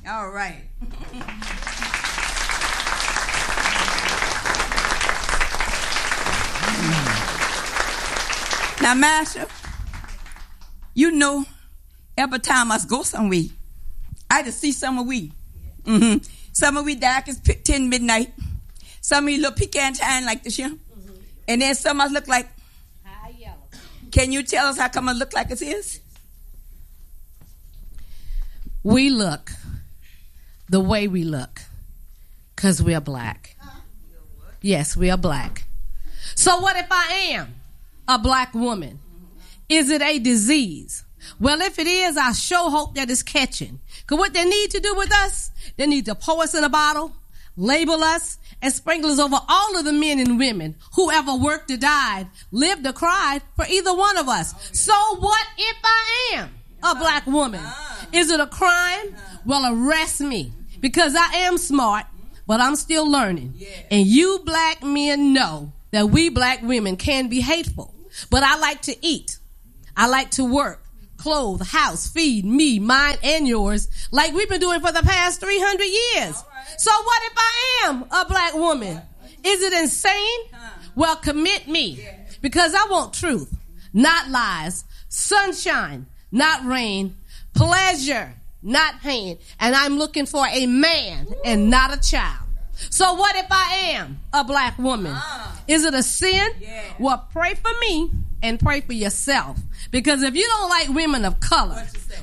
All right. Now, Master, you know, every time I go somewhere, I just see some of we. Mm-hmm. Some of we dark as 10 midnight. Some of we look pecan tan like this here. Mm-hmm. And then some of us look like high yellow. Can you tell us how come I look like it is? We look the way we look because we are black. Yes, we are black. So what if I am a black woman? Is it a disease? Well, if it is, I sure hope that it's catching. Because what they need to do with us, they need to pour us in a bottle, label us, and sprinkle us over all of the men and women who ever worked or died, lived or cried for either one of us. So what if I am a black woman? Is it a crime? Well, arrest me because I am smart, but I'm still learning. And you black men know that we black women can be hateful. But I like to eat. I like to work, clothe, house, feed me, mine, and yours, like we've been doing for the past 300 years. Right. So what if I am a black woman? Is it insane? Well, commit me because I want truth, not lies, sunshine, not rain, pleasure, not pain, and I'm looking for a man and not a child. So what if I am a black woman? Is it a sin? Well, pray for me and pray for yourself. Because if you don't like women of color,